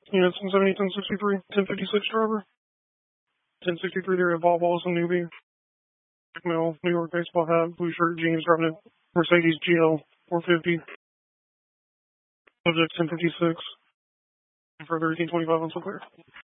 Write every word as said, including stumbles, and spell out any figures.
Units one seventy, ten sixty-three, ten fifty-six driver. ten sixty-three there at Bob Wallace and Newbie. Male, New York baseball hat, blue shirt, jeans, driving a Mercedes G L four fifty. Subject ten fifty-six. Further eighteen twenty-five on so clear.